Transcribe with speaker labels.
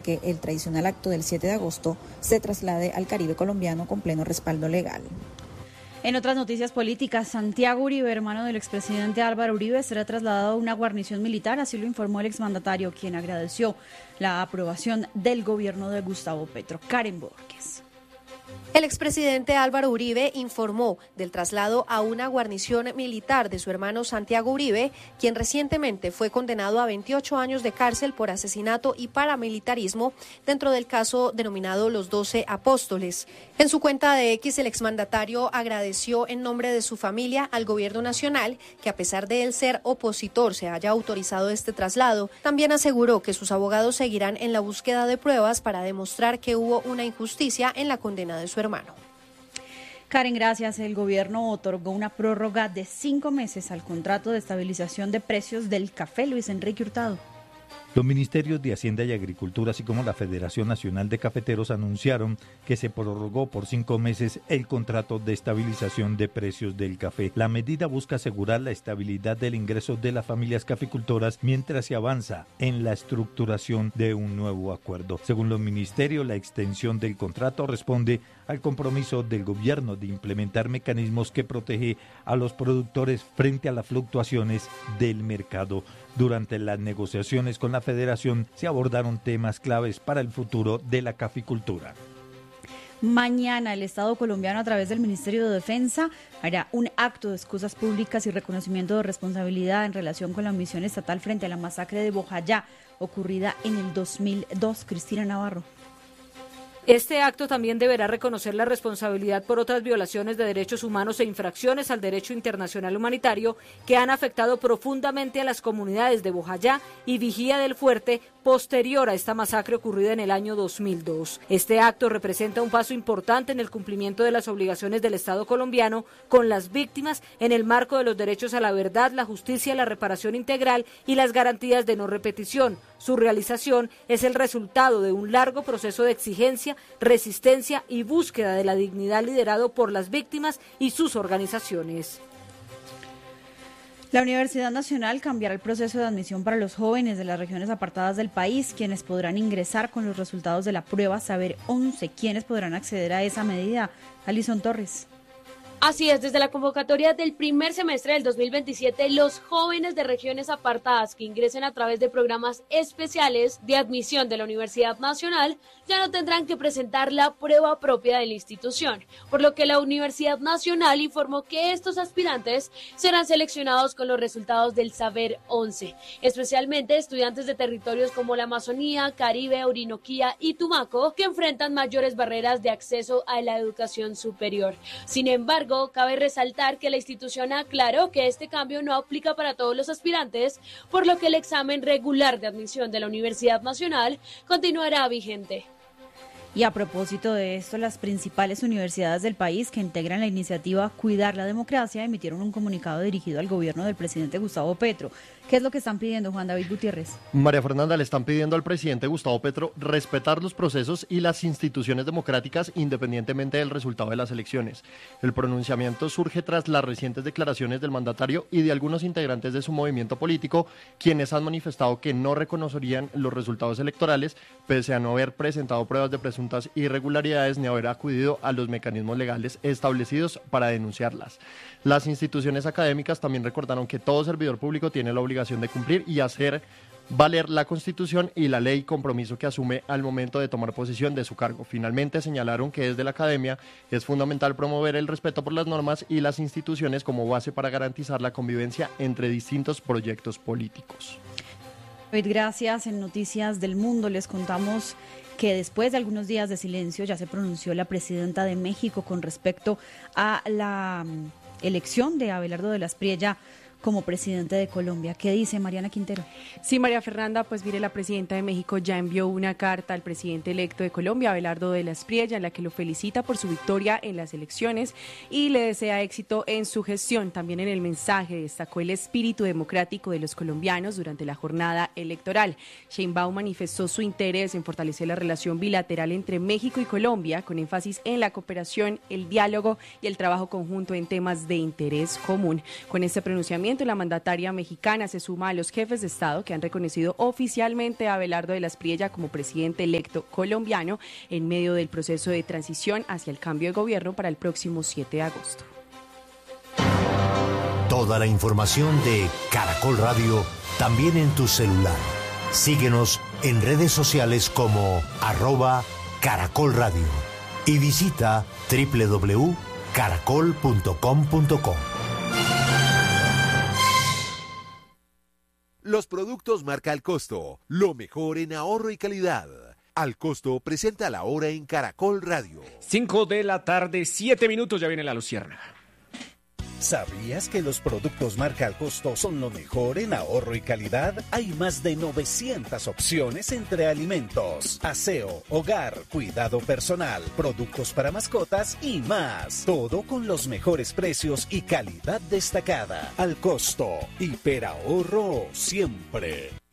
Speaker 1: que el tradicional acto del 7 de agosto se traslade al Caribe colombiano con pleno respaldo legal.
Speaker 2: En otras noticias políticas, Santiago Uribe, hermano del expresidente Álvaro Uribe, será trasladado a una guarnición militar, así lo informó el exmandatario, quien agradeció la aprobación del gobierno de Gustavo Petro. Karen Borges.
Speaker 3: El expresidente Álvaro Uribe informó del traslado a una guarnición militar de su hermano Santiago Uribe, quien recientemente fue condenado a 28 años de cárcel por asesinato y paramilitarismo dentro del caso denominado Los 12 Apóstoles. En su cuenta de X, el exmandatario agradeció en nombre de su familia al gobierno nacional que, a pesar de él ser opositor, se haya autorizado este traslado. También aseguró que sus abogados seguirán en la búsqueda de pruebas para demostrar que hubo una injusticia en la condena de su hermano.
Speaker 2: Karen, gracias. El gobierno otorgó una prórroga de 5 meses al contrato de estabilización de precios del café. Luis Enrique Hurtado.
Speaker 4: Los ministerios de Hacienda y Agricultura, así como la Federación Nacional de Cafeteros, anunciaron que se prorrogó por 5 meses el contrato de estabilización de precios del café. La medida busca asegurar la estabilidad del ingreso de las familias caficultoras mientras se avanza en la estructuración de un nuevo acuerdo. Según los ministerios, la extensión del contrato responde al compromiso del gobierno de implementar mecanismos que protege a los productores frente a las fluctuaciones del mercado. Durante las negociaciones con la Federación se abordaron temas claves para el futuro de la caficultura.
Speaker 2: Mañana el Estado colombiano, a través del Ministerio de Defensa, hará un acto de excusas públicas y reconocimiento de responsabilidad en relación con la omisión estatal frente a la masacre de Bojayá, ocurrida en el 2002. Cristina Navarro.
Speaker 5: Este acto también deberá reconocer la responsabilidad por otras violaciones de derechos humanos e infracciones al derecho internacional humanitario que han afectado profundamente a las comunidades de Bojayá y Vigía del Fuerte posterior a esta masacre ocurrida en el año 2002. Este acto representa un paso importante en el cumplimiento de las obligaciones del Estado colombiano con las víctimas en el marco de los derechos a la verdad, la justicia, la reparación integral y las garantías de no repetición. Su realización es el resultado de un largo proceso de exigencia, resistencia y búsqueda de la dignidad liderado por las víctimas y sus organizaciones.
Speaker 2: La Universidad Nacional cambiará el proceso de admisión para los jóvenes de las regiones apartadas del país, quienes podrán ingresar con los resultados de la prueba Saber 11. ¿Quiénes podrán acceder a esa medida? Alison Torres.
Speaker 6: Así es, desde la convocatoria del primer semestre del 2027, los jóvenes de regiones apartadas que ingresen a través de programas especiales de admisión de la Universidad Nacional ya no tendrán que presentar la prueba propia de la institución, por lo que la Universidad Nacional informó que estos aspirantes serán seleccionados con los resultados del Saber 11, especialmente estudiantes de territorios como la Amazonía, Caribe, Orinoquía y Tumaco, que enfrentan mayores barreras de acceso a la educación superior. Sin embargo, cabe resaltar que la institución aclaró que este cambio no aplica para todos los aspirantes, por lo que el examen regular de admisión de la Universidad Nacional continuará vigente.
Speaker 2: Y a propósito de esto, las principales universidades del país que integran la iniciativa Cuidar la Democracia emitieron un comunicado dirigido al gobierno del presidente Gustavo Petro. ¿Qué es lo que están pidiendo, Juan David Gutiérrez?
Speaker 7: María Fernanda, le están pidiendo al presidente Gustavo Petro respetar los procesos y las instituciones democráticas independientemente del resultado de las elecciones. El pronunciamiento surge tras las recientes declaraciones del mandatario y de algunos integrantes de su movimiento político, quienes han manifestado que no reconocerían los resultados electorales, pese a no haber presentado pruebas de presuntas irregularidades ni haber acudido a los mecanismos legales establecidos para denunciarlas. Las instituciones académicas también recordaron que todo servidor público tiene la obligación de cumplir y hacer valer la Constitución y la ley, compromiso que asume al momento de tomar posesión de su cargo. Finalmente señalaron que desde la academia es fundamental promover el respeto por las normas y las instituciones como base para garantizar la convivencia entre distintos proyectos políticos.
Speaker 2: Gracias. En Noticias del Mundo les contamos que después de algunos días de silencio ya se pronunció la presidenta de México con respecto a la elección de Abelardo de la Espriella como presidente de Colombia. ¿Qué dice Mariana Quintero?
Speaker 8: Sí, María Fernanda, pues mire, la presidenta de México ya envió una carta al presidente electo de Colombia, Abelardo de la Espriella, en la que lo felicita por su victoria en las elecciones y le desea éxito en su gestión. También en el mensaje destacó el espíritu democrático de los colombianos durante la jornada electoral. Sheinbaum manifestó su interés en fortalecer la relación bilateral entre México y Colombia, con énfasis en la cooperación, el diálogo y el trabajo conjunto en temas de interés común. Con este pronunciamiento, pronunciamiento, la mandataria mexicana se suma a los jefes de Estado que han reconocido oficialmente a Abelardo de la Espriella como presidente electo colombiano en medio del proceso de transición hacia el cambio de gobierno para el próximo 7 de agosto.
Speaker 9: Toda la información de Caracol Radio también en tu celular. Síguenos en redes sociales como @Caracol Radio y visita www.caracol.com.co.
Speaker 10: Los productos marca Al Costo, lo mejor en ahorro y calidad. Al Costo presenta la hora en Caracol Radio.
Speaker 11: 5 de la tarde, 7 minutos, ya viene la luciérnaga.
Speaker 12: ¿Sabías que los productos marca Al Costo son lo mejor en ahorro y calidad? Hay más de 900 opciones entre alimentos, aseo, hogar, cuidado personal, productos para mascotas y más. Todo con los mejores precios y calidad destacada. Al Costo, hiperahorro siempre.